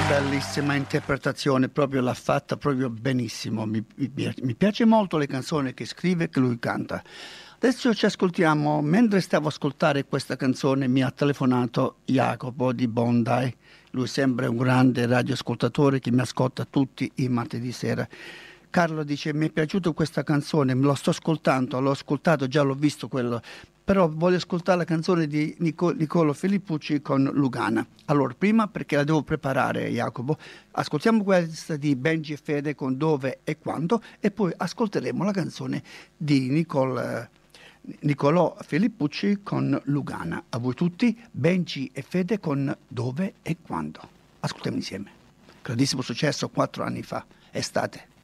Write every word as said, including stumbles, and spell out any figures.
Bellissima interpretazione, proprio l'ha fatta proprio benissimo. Mi, mi, piace, mi piace molto le canzoni che scrive e che lui canta. Adesso ci ascoltiamo. Mentre stavo a ascoltare questa canzone mi ha telefonato Jacopo di Bondi. Lui sembra un grande radioascoltatore che mi ascolta tutti i martedì sera. Carlo dice: mi è piaciuta questa canzone, me lo sto ascoltando, l'ho ascoltato, già l'ho visto quello, però voglio ascoltare la canzone di Nico, Nicolò Filippucci con Lugana. Allora, prima, perché la devo preparare, Jacopo, ascoltiamo questa di Benji e Fede con Dove e Quando, e poi ascolteremo la canzone di Nicol, Nicolò Filippucci con Lugana. A voi tutti, Benji e Fede con Dove e Quando. Ascoltiamo insieme. Grandissimo successo quattro anni fa, estate.